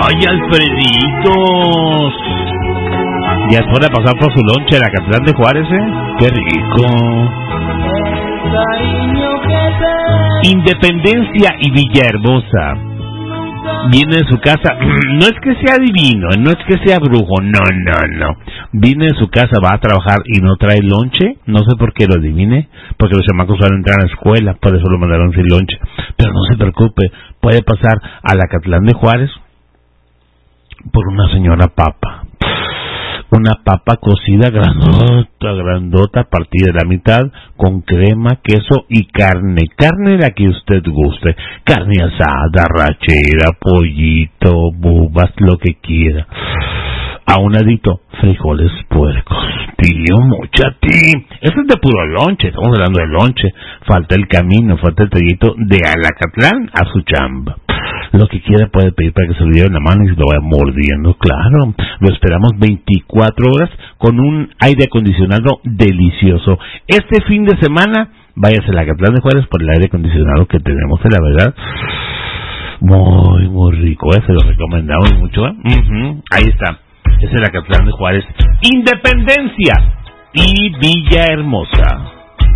¡Ay, Alfreditos! Ya es hora de pasar por su lonche a la Acatlán de Juárez, ¡Qué rico! Independencia y Villahermosa. Viene de su casa, no es que sea divino, no es que sea brujo, no. Viene de su casa, va a trabajar y no trae lonche, no sé por qué lo adivine, porque los chamacos van a entrar a la escuela, por eso lo mandaron sin lonche. Pero no se preocupe, puede pasar a la Acatlán de Juárez por una señora papa. Una papa cocida grandota, partida de la mitad, con crema, queso y carne la que usted guste, carne asada, rachera, pollito, bubas, lo que quiera. A un ladito, frijoles puercos. Tío, muchati. Eso es de puro lonche, estamos hablando de lonche. Falta el camino, falta el trayecto de Alacatlán a su chamba. Lo que quiera puede pedir para que se lo lleve en la mano y se lo vaya mordiendo, claro. Lo esperamos 24 horas con un aire acondicionado delicioso. Este fin de semana, váyase a la Acatlán de Juárez por el aire acondicionado que tenemos, la verdad. Muy rico, se lo recomendamos mucho. Ahí está, es el Acatlán de Juárez. Independencia y Villahermosa.